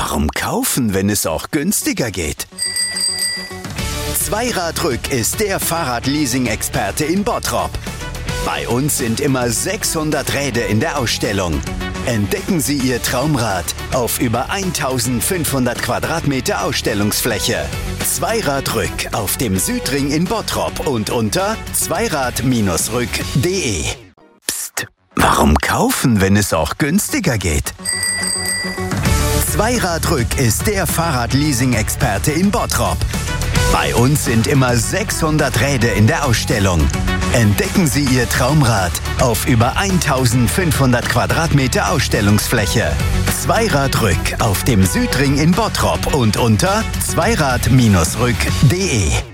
Warum kaufen, wenn es auch günstiger geht? Zweiradrück ist der Fahrradleasing-Experte in Bottrop. Bei uns sind immer 600 Räder in der Ausstellung. Entdecken Sie Ihr Traumrad auf über 1500 Quadratmeter Ausstellungsfläche. Zweiradrück auf dem Südring in Bottrop und unter zweirad-rück.de. Psst, warum kaufen, wenn es auch günstiger geht? Zweiradrück ist der Fahrradleasing-Experte in Bottrop. Bei uns sind immer 600 Räder in der Ausstellung. Entdecken Sie Ihr Traumrad auf über 1500 Quadratmeter Ausstellungsfläche. Zweiradrück auf dem Südring in Bottrop und unter zweirad-rück.de.